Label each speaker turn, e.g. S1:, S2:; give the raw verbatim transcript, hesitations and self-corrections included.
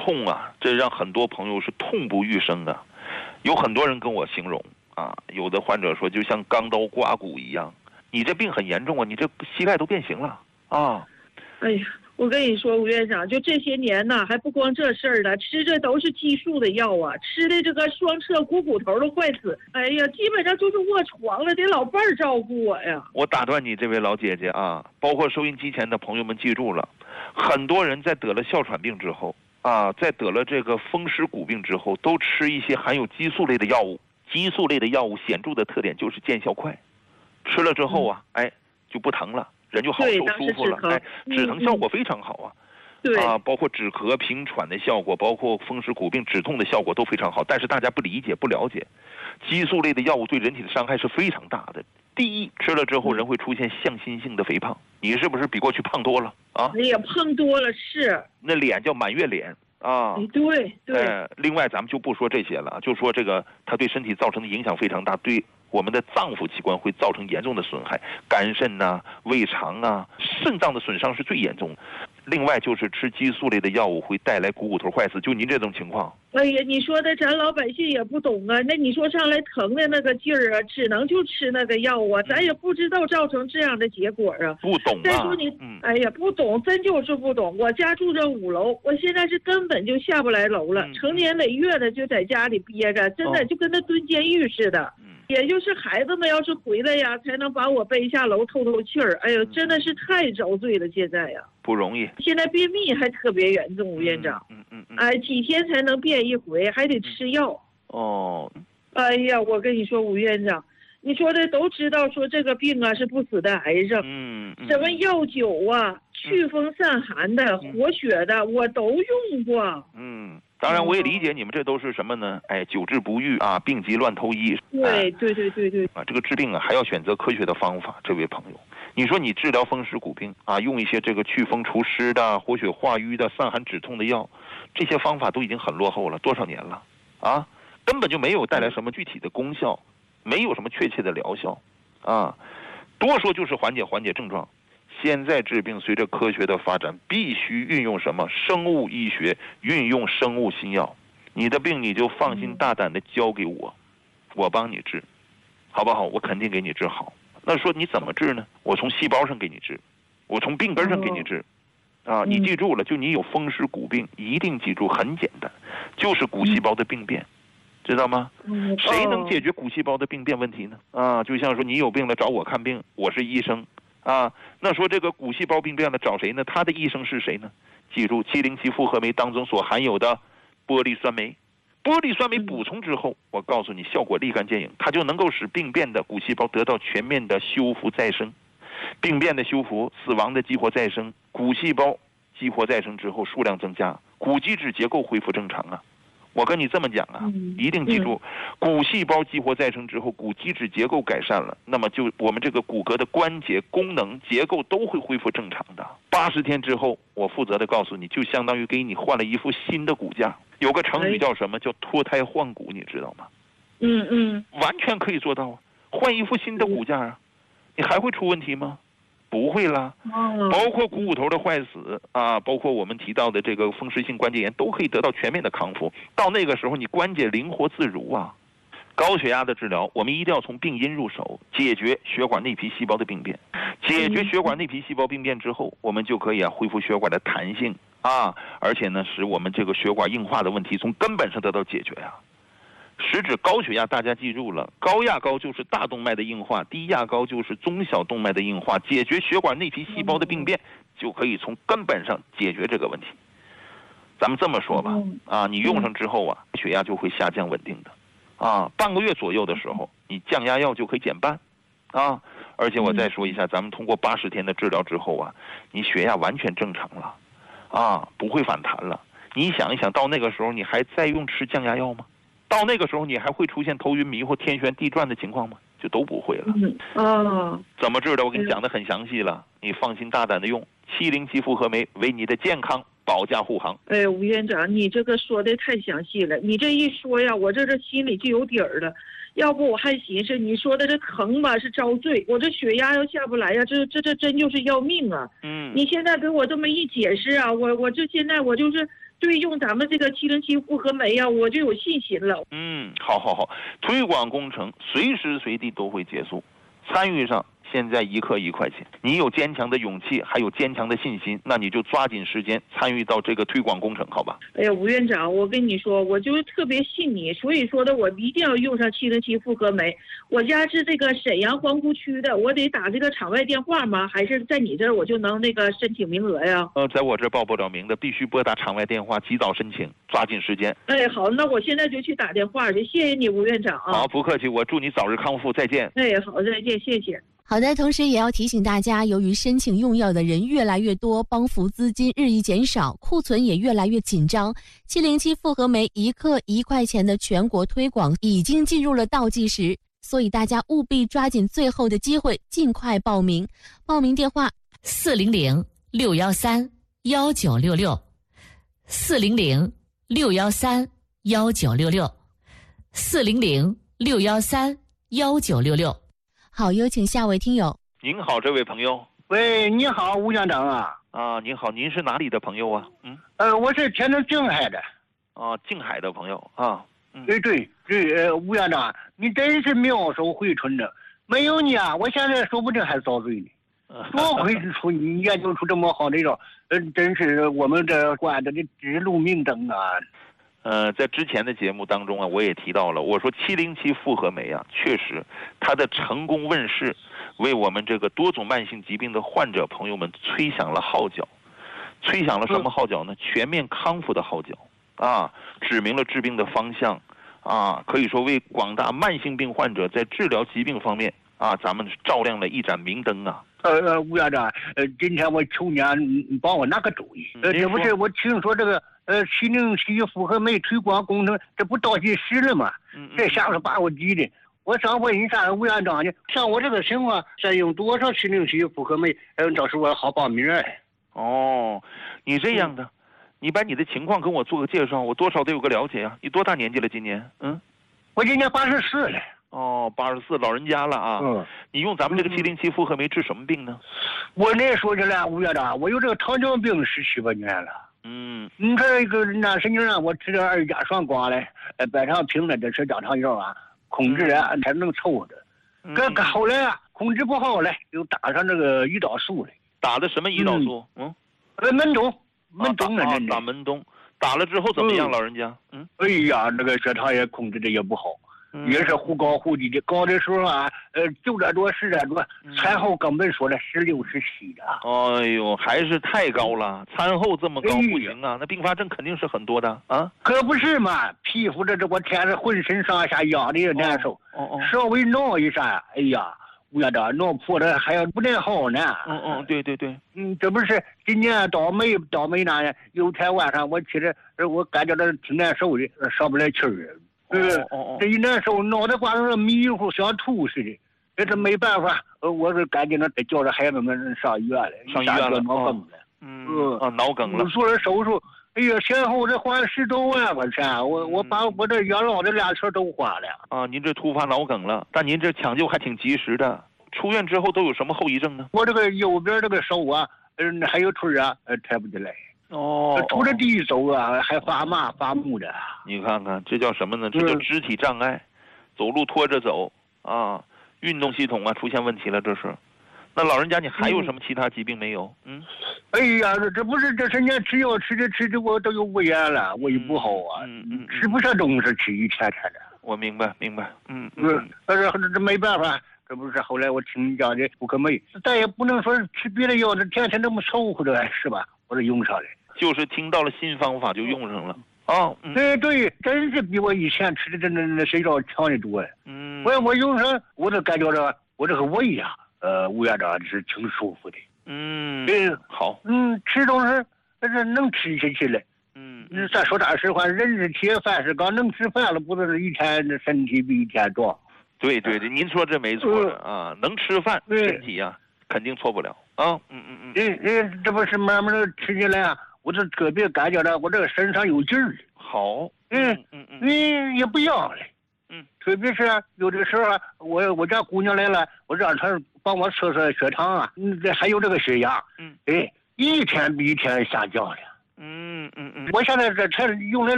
S1: 痛啊，这让很多朋友是痛不欲生啊。有很多人跟我形容啊，有的患者说就像钢刀刮骨一样，你这病很严重啊，你这膝盖都变形了啊。
S2: 哎呀，我跟你说，吴院长，就这些年呢，还不光这事儿了，吃这都是激素的药啊，吃的这个双侧股骨头都坏死，哎呀，基本上就是卧床了，得老伴儿照顾我呀。
S1: 我打断你，这位老姐姐啊，包括收音机前的朋友们记住了，很多人在得了哮喘病之后啊，在得了这个风湿骨病之后，都吃一些含有激素类的药物。激素类的药物显著的特点就是见效快，吃了之后啊，哎，就不疼了。人就好受舒服了，哎，止疼效果非常好啊，
S2: 对
S1: 啊，包括止咳平喘的效果，包括风湿骨病止痛的效果都非常好。但是大家不理解、不了解，激素类的药物对人体的伤害是非常大的。第一，吃了之后人会出现向心性的肥胖，你是不是比过去胖多了啊？
S2: 哎呀，胖多了是。
S1: 那脸叫满月脸啊。
S2: 对对。
S1: 呃，另外咱们就不说这些了，就说这个它对身体造成的影响非常大，对我们的脏腑器官会造成严重的损害，肝肾呐、胃肠啊、肾脏的损伤是最严重的。另外就是吃激素类的药物会带来股骨头坏死，就您这种情况。
S2: 哎呀，你说的咱老百姓也不懂啊，那你说上来疼的那个劲儿啊，只能就吃那个药啊，咱也不知道造成这样的结果啊。
S1: 不懂啊。
S2: 再说你，
S1: 嗯、
S2: 哎呀，不懂，真就是不懂。我家住这五楼，我现在是根本就下不来楼了，
S1: 嗯、
S2: 成年累月的就在家里憋着，真的就跟那蹲监狱似的。
S1: 嗯
S2: 也就是孩子们要是回来呀，才能把我背下楼透透气儿。哎呦，真的是太遭罪了，现在呀
S1: 不容易。
S2: 现在便秘还特别严重，吴院长。
S1: 嗯嗯嗯。
S2: 哎，几天才能便一回，还得吃药。
S1: 哦。
S2: 哎呀，我跟你说，吴院长，你说的都知道，说这个病啊是不死的癌症。
S1: 嗯。嗯
S2: 什么药酒啊，祛风散寒的、
S1: 嗯、
S2: 活血的，我都用过。
S1: 嗯。当然，我也理解你们这都是什么呢？哎，久治不愈啊，病急乱投医。
S2: 对对对对对。
S1: 啊，这个治病啊，还要选择科学的方法。这位朋友，你说你治疗风湿骨病啊，用一些这个祛风除湿的、活血化瘀的、散寒止痛的药，这些方法都已经很落后了，多少年了啊，根本就没有带来什么具体的功效，没有什么确切的疗效啊，多说就是缓解缓解症状。现在治病随着科学的发展，必须运用什么生物医学，运用生物新药。你的病你就放心大胆的交给我，我帮你治，好不好？我肯定给你治好。那说你怎么治呢？我从细胞上给你治，我从病根上给你治。啊，你记住了，就你有风湿骨病，一定记住，很简单，就是骨细胞的病变，知道吗？谁能解决骨细胞的病变问题呢？啊，就像说你有病了找我看病，我是医生。啊，那说这个骨细胞病变了找谁呢？他的医生是谁呢？记住七零七复合酶当中所含有的玻璃酸酶，玻璃酸酶补充之后，我告诉你效果立竿见影，它就能够使病变的骨细胞得到全面的修复再生，病变的修复，死亡的激活再生，骨细胞激活再生之后数量增加，骨基质结构恢复正常啊。我跟你这么讲啊，一定记住，骨细胞激活再生之后，骨基质结构改善了，那么就我们这个骨骼的关节功能结构都会恢复正常的。八十天之后，我负责的告诉你，就相当于给你换了一副新的骨架。有个成语叫什么？叫脱胎换骨，你知道吗？
S2: 嗯嗯，
S1: 完全可以做到啊，换一副新的骨架啊，你还会出问题吗？不会啦，包括股骨头的坏死啊，包括我们提到的这个风湿性关节炎，都可以得到全面的康复。到那个时候，你关节灵活自如啊。高血压的治疗，我们一定要从病因入手，解决血管内皮细胞的病变。解决血管内皮细胞病变之后，我们就可以啊恢复血管的弹性啊，而且呢，使我们这个血管硬化的问题从根本上得到解决呀、啊。实质高血压，大家记住了，高压高就是大动脉的硬化，低压高就是中小动脉的硬化。解决血管内皮细胞的病变，就可以从根本上解决这个问题。咱们这么说吧，啊，你用上之后啊，血压就会下降稳定的，啊，半个月左右的时候，你降压药就可以减半，啊，而且我再说一下，咱们通过八十天的治疗之后啊，你血压完全正常了，啊，不会反弹了。你想一想，到那个时候你还再用吃降压药吗？到那个时候，你还会出现头晕迷惑、天旋地转的情况吗？就都不会了。
S2: 嗯哦，
S1: 怎么治的？我给你讲得很详细了，你放心大胆的用七零七复合酶，为你的健康保驾护航。
S2: 哎，吴院长，你这个说的太详细了，你这一说呀，我这这心里就有底儿了。要不我还寻思你说的这疼吧是遭罪，我这血压要下不来呀，这这这真就是要命啊！
S1: 嗯，
S2: 你现在给我这么一解释啊，我我这现在我就是对用咱们这个七零七复合酶呀，我就有信心了。
S1: 嗯，好好好，推广工程随时随地都会结束，参与上现在一克一块钱，你有坚强的勇气，还有坚强的信心，那你就抓紧时间参与到这个推广工程，好吧？
S2: 哎呀，吴院长，我跟你说，我就特别信你，所以说的我一定要用上七零七复合酶。我家是这个沈阳皇姑区的，我得打这个场外电话吗？还是在你这儿我就能那个申请名额呀？
S1: 呃，在我这儿报不了名的，必须拨打场外电话，及早申请，抓紧时间。
S2: 哎，好，那我现在就去打电话去，谢谢你，吴院长啊。
S1: 好，不客气，我祝你早日康复，再见。
S2: 哎，好，再见，谢谢。
S3: 好的，同时也要提醒大家，由于申请用药的人越来越多，帮扶资金日益减少，库存也越来越紧张，七零七复合酶一克一块钱的全国推广已经进入了倒计时，所以大家务必抓紧最后的机会，尽快报名。报名电话
S4: 四零零六幺三幺九六六，四零零六幺三幺九六六，四零零六幺三幺九六六。
S3: 好，有请下位听友。
S1: 您好，这位朋友。
S5: 喂，你好，吴院长啊。
S1: 啊，您好，您是哪里的朋友啊？嗯，
S5: 呃，我是天津静海的。
S1: 啊，静海的朋友啊。嗯，
S5: 对对对，呃，吴院长，你真是妙手回春的，没有你啊，我现在说不定还遭罪呢。多亏出你研究出这么好的药，呃，真是我们这关的指路明灯啊。
S1: 呃，在之前的节目当中啊，我也提到了，我说七零七复合酶啊，确实它的成功问世，为我们这个多种慢性疾病的患者朋友们吹响了号角，吹响了什么号角呢？全面康复的号角啊，指明了治病的方向啊，可以说为广大慢性病患者在治疗疾病方面啊，咱们照亮了一盏明灯啊。
S5: 呃呃，吴院长，呃，今天我求你啊，你帮我拿个主意。呃，这不是我听说这个。呃，七零七复合酶推广工程，这不倒计时了吗？
S1: 嗯，
S5: 这下子把我急的。我想问一下吴院长呢，像我这个情况，再用多少七零七复合酶，呃，到时候我好报名哎。
S1: 哦，你这样的，嗯、你把你的情况跟我做个介绍，我多少得有个了解啊。你多大年纪了？今年？嗯，
S5: 我今年八十四了。
S1: 哦，八十四，老人家了啊。嗯。你用咱们这个七零七复合酶治什么病呢？
S5: 我那说起来，吴院长，我有这个糖尿病十七八年了。
S1: 嗯，
S5: 你这个那神经让我吃点二甲双胍嘞，呃，百常平的这吃降糖药啊，控制啊才能凑合着。可可后来啊，控制不好嘞，又打上这个胰岛素嘞。
S1: 打的什么胰岛素？嗯，
S5: 呃，门冬，门冬
S1: 啊，打门冬，打了之后怎么样，老人家？嗯，
S5: 哎呀，那个血糖也控制的也不好。也是忽高忽低的，高的时候啊，呃，九点多、十点多，餐后根本说的十六、十七的。
S1: 哎呦，还是太高了，餐后这么高不行啊，那并发症肯定是很多的啊。
S5: 可不是嘛，皮肤这这我天，浑身上下痒的也难受，
S1: 哦哦，
S5: 稍微挠一下，哎呀，我呀这挠破的还要不太好呢。
S1: 嗯嗯，对对对，
S5: 嗯，这不是今年倒霉倒霉呢？有天晚上我起来，我感觉到挺难受的，上不来气儿。呃，这一难受，脑袋瓜子迷糊，想吐似的。这这没办法，呃，我是赶紧的叫着孩子们上医院了，
S1: 上医院了，
S5: 脑梗了。
S1: 嗯，啊，脑梗了。
S5: 做了手术，哎呀，前后这花十多万块钱，我我把我这养老的俩钱都花了。
S1: 啊，您这突发脑梗了，但您这抢救还挺及时的。出院之后都有什么后遗症呢？
S5: 我这个右边这个手啊，嗯，还有腿啊，呃，抬不起来。
S1: 哦，
S5: 拄着地走啊，还发麻发木的。
S1: 你看看，这叫什么呢？这叫肢体障碍，走路拖着走啊，运动系统啊出现问题了，这是。那老人家，你还有什么其他疾病没有？嗯。
S5: 哎呀，这不是这些年吃药吃着吃着我都有胃炎了，胃不好啊，
S1: 嗯嗯，
S5: 吃不上东西，吃一天天的。
S1: 我明白明白，嗯
S5: 嗯，但是这这没办法。这不是后来我听你讲的不可美，咱也不能说吃别的药，这天天这么凑合着，是吧？我这用上了。
S1: 就是听到了新方法就用上了啊！嗯、
S5: 对对，真是比我以前吃的这那那谁药强得多。
S1: 嗯，
S5: 我我用上，我都感觉着我这个胃呀、啊，呃，吴院长是挺舒服的。
S1: 嗯，
S5: 对，
S1: 好，
S5: 嗯，吃东西那是能吃下去了。
S1: 嗯，
S5: 咱说大实话，人是铁，饭是钢，能吃饭了，不是一天身体比一天壮。
S1: 对对对，您说这没错的、嗯、啊，能吃饭，身体呀、啊、肯定错不了啊。嗯嗯嗯，
S5: 这这这不是慢慢的吃起来啊。我这特别感觉到我这个身上有劲儿。
S1: 好，
S5: 嗯
S1: 嗯嗯，
S5: 你也不要了，
S1: 嗯，
S5: 特别是有的时候我我家姑娘来了，我让她帮我测测血糖啊，嗯，这还有这个血压，
S1: 嗯，
S5: 哎，一天比一天下降了。
S1: 嗯嗯嗯。
S5: 我现在这车用的